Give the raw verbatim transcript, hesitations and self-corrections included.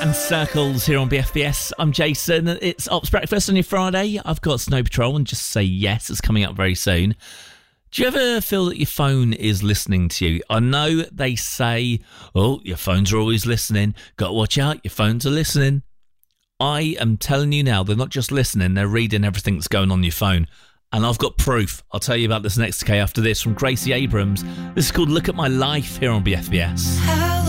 And Circles here on B F B S. I'm Jason. It's Ops Breakfast on your Friday. I've got Snow Patrol and Just Say Yes. It's coming up very soon. Do you ever feel that your phone is listening to you? I know they say, oh, your phones are always listening. Got to watch out, your phones are listening. I am telling you now, they're not just listening, they're reading everything that's going on your phone. And I've got proof. I'll tell you about this next, okay, after this from Gracie Abrams. This is called Look at My Life here on B F B S. How